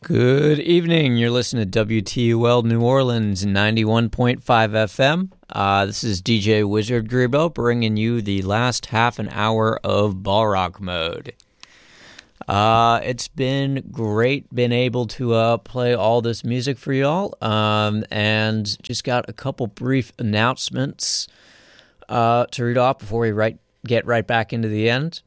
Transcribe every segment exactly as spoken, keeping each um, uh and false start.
Good evening. You're listening to W T U L New Orleans ninety-one point five F M. Uh, this is D J Wizard Grebo bringing you the last half an hour of Ball Rock Mode. Uh, it's been great being able to uh, play all this music for y'all, um, and just got a couple brief announcements uh, to read off before we right, get right back into the end.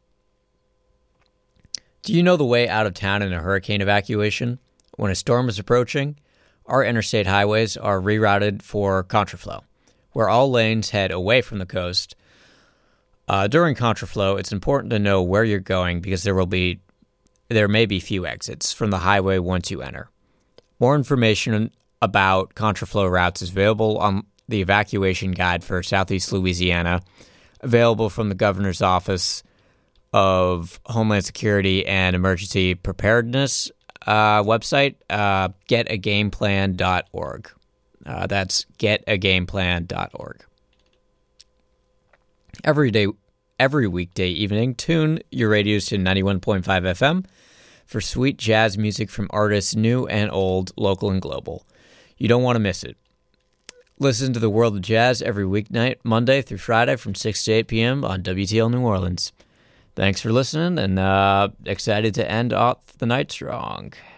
Do you know the way out of town in a hurricane evacuation? When a storm is approaching, our interstate highways are rerouted for contraflow, where all lanes head away from the coast. Uh, during contraflow, it's important to know where you're going because there will be there may be few exits from the highway once you enter. More information about contraflow routes is available on the evacuation guide for Southeast Louisiana, available from the Governor's Office of Homeland Security and Emergency Preparedness uh, website, uh, get a game plan dot org. Uh, that's get a game plan dot org. Every day, every weekday evening, tune your radios to ninety-one point five F M for sweet jazz music from artists new and old, local and global. You don't want to miss it. Listen to the World of Jazz every weeknight, Monday through Friday from six to eight p.m. on W T L New Orleans. Thanks for listening, and uh, excited to end off the night strong.